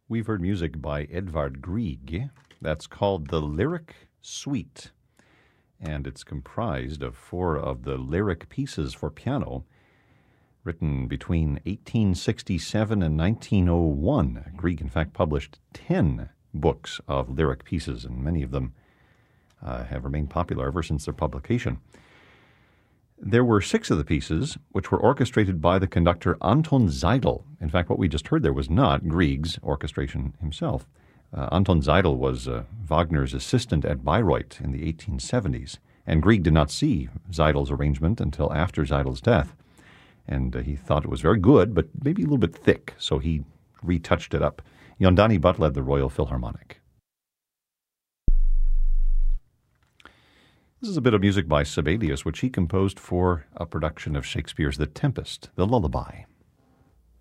We've heard music by Edvard Grieg. That's called the Lyric Suite, and it's comprised of 4 of the lyric pieces for piano written between 1867 and 1901. Grieg, in fact, published 10 books of lyric pieces, and many of them have remained popular ever since their publication. There were 6 of the pieces which were orchestrated by the conductor Anton Seidl. In fact, what we just heard there was not Grieg's orchestration himself. Anton Seidl was Wagner's assistant at Bayreuth in the 1870s, and Grieg did not see Seidel's arrangement until after Seidel's death. And he thought it was very good, but maybe a little bit thick, so he retouched it up. Yondani Butt led the Royal Philharmonic. This is a bit of music by Sibelius, which he composed for a production of Shakespeare's The Tempest, the Lullaby.